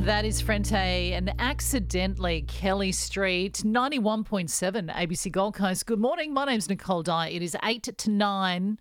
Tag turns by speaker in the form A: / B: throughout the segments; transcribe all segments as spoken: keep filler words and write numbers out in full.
A: That is Frente and Accidentally Kelly Street, ninety-one point seven A B C Gold Coast. Good morning. My name's Nicole Dye. It is eight to nine.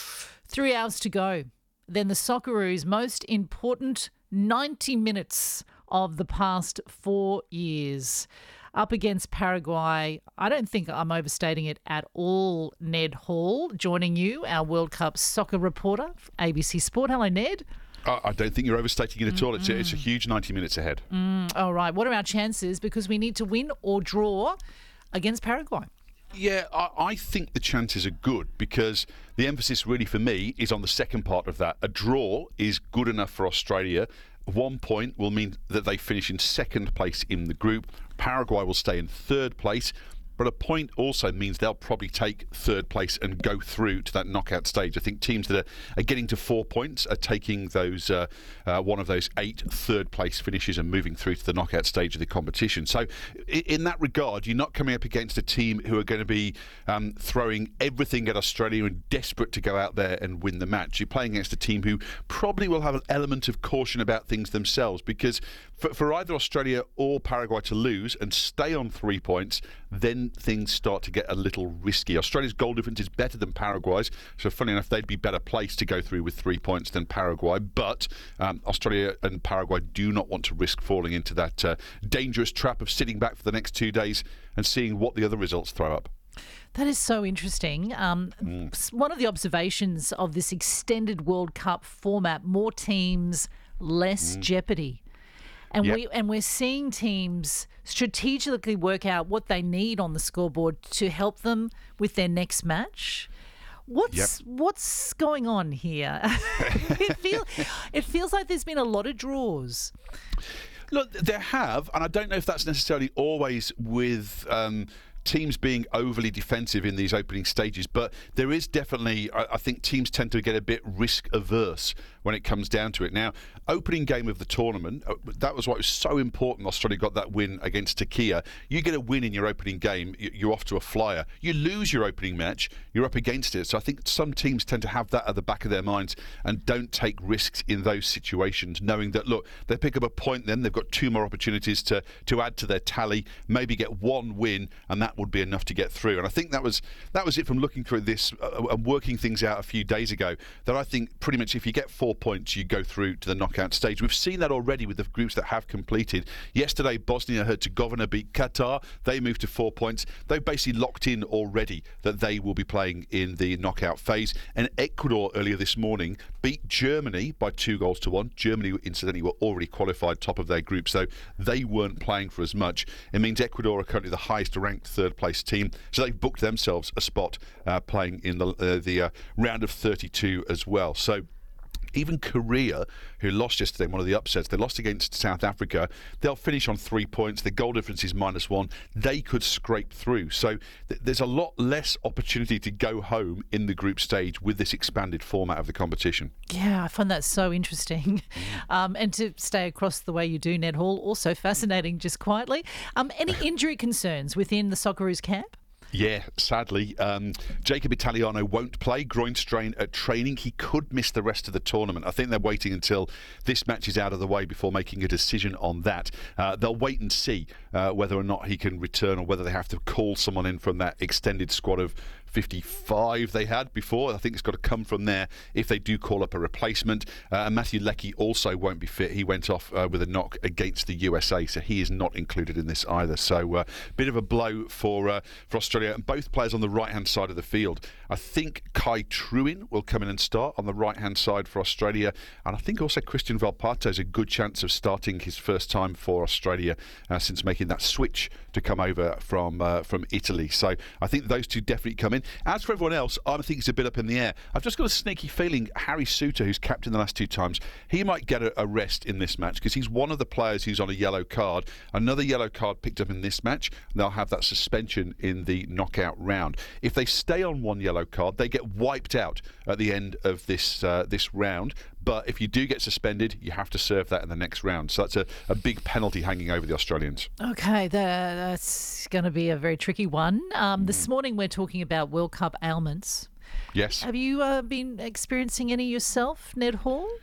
A: Three hours to go. Then the Socceroos' most important ninety minutes of the past four years. Up against Paraguay. I don't think I'm overstating it at all. Ned Hall joining you, our World Cup soccer reporter, A B C Sport. Hello, Ned.
B: I don't think you're overstating it at all. It's a, it's a huge ninety minutes ahead.
A: Mm, all right. What are our chances? Because we need to win or draw against Paraguay.
B: Yeah, I, I think the chances are good because the emphasis really for me is on the second part of that. A draw is good enough for Australia. One point will mean that they finish in second place in the group. Paraguay will stay in third place. But a point also means they'll probably take third place and go through to that knockout stage. I think teams that are, are getting to four points are taking those uh, uh, one of those eight third place finishes and moving through to the knockout stage of the competition. So in that regard, you're not coming up against a team who are going to be um, throwing everything at Australia and desperate to go out there and win the match. You're playing against a team who probably will have an element of caution about things themselves because for, for either Australia or Paraguay to lose and stay on three points, then things start to get a little risky. Australia's goal difference is better than Paraguay's, so funny enough, they'd be better placed to go through with three points than Paraguay. But um, Australia and Paraguay do not want to risk falling into that uh, dangerous trap of sitting back for the next two days and seeing what the other results throw up.
A: That is so interesting. Um, mm. One of the observations of this extended World Cup format, more teams, less mm. jeopardy. And
B: yep.
A: we and we're seeing teams strategically work out what they need on the scoreboard to help them with their next match. What's yep. what's going on here? it feels it feels like there's been a lot of draws.
B: Look, there have, and I don't know if that's necessarily always with Um, teams being overly defensive in these opening stages, but there is definitely, I, I think teams tend to get a bit risk averse when it comes down to it. Now, opening game of the tournament, that was why it was so important Australia got that win against Turkey. You get a win in your opening game, you're off to a flyer. You lose your opening match, you're up against it. So I think some teams tend to have that at the back of their minds and don't take risks in those situations, knowing that, look, they pick up a point then, they've got two more opportunities to, to add to their tally, maybe get one win, and that would be enough to get through. And I think that was that was it from looking through this uh, and working things out a few days ago, that I think pretty much if you get four points, you go through to the knockout stage. We've seen that already with the groups that have completed. Yesterday, Bosnia-Herzegovina beat Qatar. They moved to four points. They've basically locked in already that they will be playing in the knockout phase. And Ecuador earlier this morning beat Germany by two goals to one. Germany, incidentally, were already qualified top of their group, so they weren't playing for as much. It means Ecuador are currently the highest ranked third place team, so they've booked themselves a spot uh, playing in the uh, the uh, round of thirty-two as well. So even Korea, who lost yesterday, one of the upsets, they lost against South Africa, they'll finish on three points. The goal difference is minus one. They could scrape through. So th- there's a lot less opportunity to go home in the group stage with this expanded format of the competition.
A: Yeah, I find that so interesting. Um, and to stay across the way you do, Ned Hall, also fascinating, just quietly. Um, any injury concerns within the Socceroos camp?
B: Yeah, sadly, um, Jacob Italiano won't play. Groin strain at training. He could miss the rest of the tournament. I think they're waiting until this match is out of the way before making a decision on that. Uh, they'll wait and see uh, whether or not he can return or whether they have to call someone in from that extended squad of fifty-five they had before. I think it's got to come from there if they do call up a replacement. Uh, and Matthew Leckie also won't be fit. He went off uh, with a knock against the U S A, so he is not included in this either. So a uh, bit of a blow for uh, for Australia. And both players on the right-hand side of the field. I think Kai Truin will come in and start on the right-hand side for Australia. And I think also Christian Valpato has a good chance of starting his first time for Australia uh, since making that switch to come over from uh, from Italy. So I think those two definitely come in. As for everyone else, I think it's a bit up in the air. I've just got a sneaky feeling Harry Souttar, who's captained the last two times, he might get a, a rest in this match because he's one of the players who's on a yellow card. Another yellow card picked up in this match. They'll have that suspension in the knockout round. If they stay on one yellow card, they get wiped out at the end of this uh, this round. But if you do get suspended, you have to serve that in the next round. So that's a, a big penalty hanging over the Australians.
A: Okay, that, that's going to be a very tricky one. Um, mm. This morning we're talking about World Cup ailments.
B: Yes.
A: Have you uh, been experiencing any yourself, Ned Hall?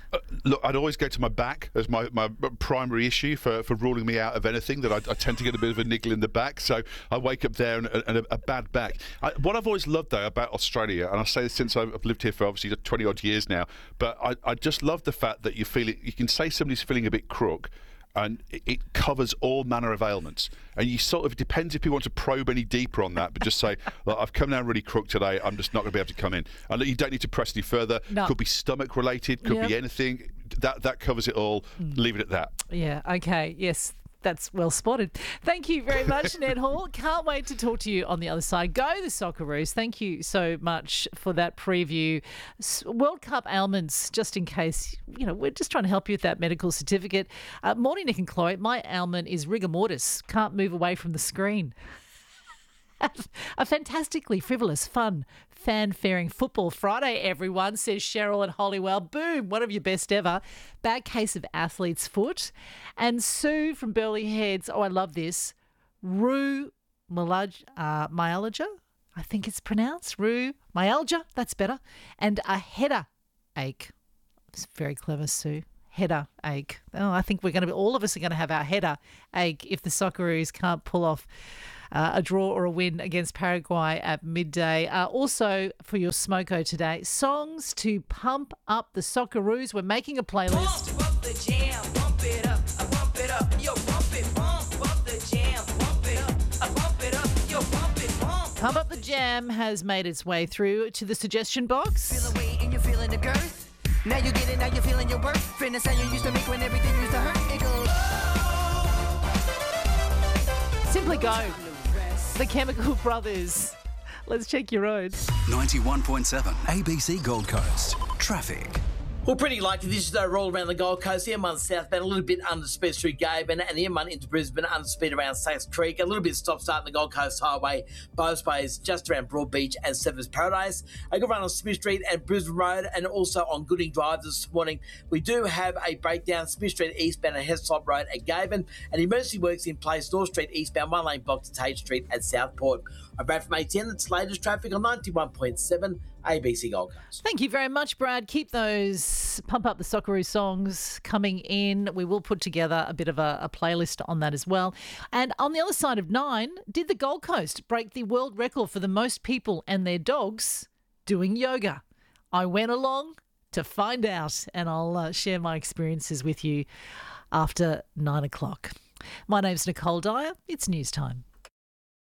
B: Uh, look, I'd always go to my back as my, my primary issue for, for ruling me out of anything, that I, I tend to get a bit of a niggle in the back. So I wake up there and, and a, a bad back. I, what I've always loved, though, about Australia, and I say this since I've lived here for obviously twenty-odd years now, but I, I just love the fact that you feel it, you can say somebody's feeling a bit crook, and it covers all manner of ailments. And you sort of, it depends if you want to probe any deeper on that, but just say, look, I've come down really crook today, I'm just not going to be able to come in. And you don't need to press any further.
A: No.
B: Could be stomach related, could
A: Yep.
B: be anything. That that covers it all. Mm. Leave it at that.
A: Yeah, okay, yes. That's well spotted. Thank you very much, Ned Hall. Can't wait to talk to you on the other side. Go the Socceroos. Thank you so much for that preview. World Cup ailments, just in case, you know, we're just trying to help you with that medical certificate. Uh, morning, Nick and Chloe. My ailment is rigor mortis. Can't move away from the screen. A fantastically frivolous, fun, fan-faring football Friday, everyone, says Cheryl at Holywell. Boom, one of your best ever. Bad case of athlete's foot. And Sue from Burleigh Heads, oh, I love this. Rheumatoid uh, myalgia, I think it's pronounced. Rheumatoid myalgia, that's better. And a headache. It's very clever, Sue. Header ache. Oh, I think we're going to be, all of us are going to have our header ache if the Socceroos can't pull off uh, a draw or a win against Paraguay at midday. Uh, also, for your smoko today, songs to pump up the Socceroos. We're making a playlist.
C: Pump up the jam, pump it up, I pump it up, yo, pump it, pump up the jam, pump it up, I pump it up, yo, pump it, pump.
A: Pump Up the Jam has made its way through to the suggestion box.
C: Feel the weight and you're feeling the girth. Now you get it, now you're feeling your worth. Fitness how you used to make when everything used to hurt. It goes, oh.
A: Simply Go. The Chemical Brothers. Let's check your roads.
D: ninety-one point seven A B C Gold Coast. Traffic.
E: Well, pretty likely this is a roll around the Gold Coast. The M one southbound a little bit under speed through Gaben, and the M one into Brisbane under speed around Sacks Creek. A little bit stop start on the Gold Coast Highway, both ways just around Broadbeach and Severs Paradise. A good run on Smith Street and Brisbane Road, and also on Gooding Drive this morning. We do have a breakdown Smith Street eastbound and Heslop Road at Gaben, and emergency works in place North Street eastbound, one lane block to Tate Street at Southport. I'm Brad from A T N. That's latest traffic on ninety-one point seven A B C Gold Coast.
A: Thank you very much, Brad. Keep those Pump Up the Socceroo songs coming in. We will put together a bit of a, a playlist on that as well. And on the other side of nine, did the Gold Coast break the world record for the most people and their dogs doing yoga? I went along to find out, and I'll uh, share my experiences with you after nine o'clock. My name's Nicole Dyer. It's news time.